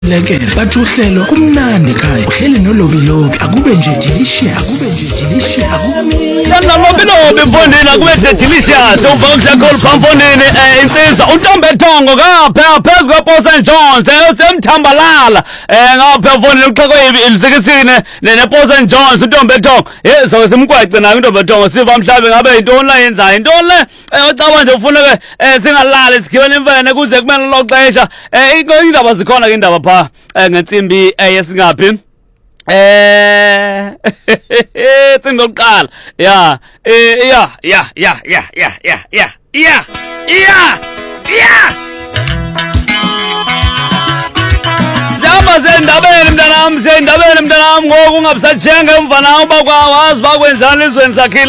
lekele bathi uhlelo kumnandi ekhaya uhleli nolobilobi akube nje delicious Yena lobilobi mfondini akube nje delicious uvakisha khulu phamfondini insizwa uNtombethongo kapha phezulu kwaPost Jones usemthambalala ngapha mfondini uxhekwe ilikisine nePost Jones uNtombethongo so simkwece nayo uNtombethongo siva mhlabe ngabe intoni la yenzayo intoni le ucaba nje ufuna ke singalali sikhibele imfene kuze kumele loxesha indaba zikhona ke indaba pha ngensimbi yesingaphi tsimbi lokuqala ya Zendabeni mntanami ngoku ungabusajenge emva nawe bakwazi bakwenzana izweni sakhile